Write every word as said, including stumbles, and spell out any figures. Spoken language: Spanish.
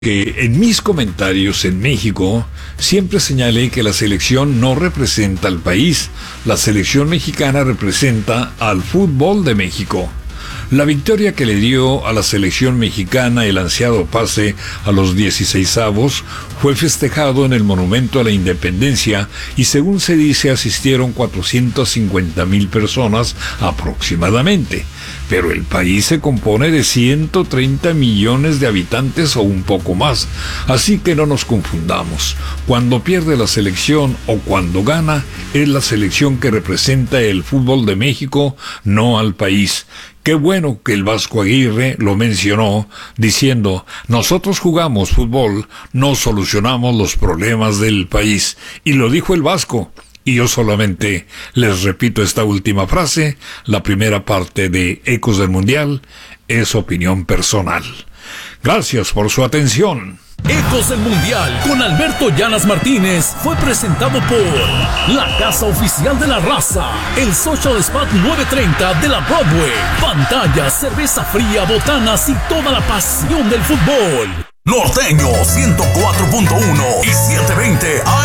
Que en mis comentarios en México siempre señalé que la selección no representa al país, la selección mexicana representa al fútbol de México. La victoria que le dio a la selección mexicana el ansiado pase a los dieciseisavos fue festejado en el Monumento a la Independencia y según se dice asistieron cuatrocientas cincuenta mil personas aproximadamente. Pero el país se compone de ciento treinta millones de habitantes o un poco más, así que no nos confundamos. Cuando pierde la selección o cuando gana, es la selección que representa el fútbol de México, no al país. Qué bueno que el Vasco Aguirre lo mencionó, diciendo, nosotros jugamos fútbol, no solucionamos los problemas del país. Y lo dijo el Vasco. Y yo solamente les repito esta última frase, la primera parte de Ecos del Mundial es opinión personal. Gracias por su atención. Ecos del Mundial con Alberto Llanas Martínez fue presentado por la Casa Oficial de la Raza, el Social Spot nueve treinta de la Broadway, pantallas, cerveza fría, botanas y toda la pasión del fútbol. Norteño ciento cuatro punto uno y setecientos veinte A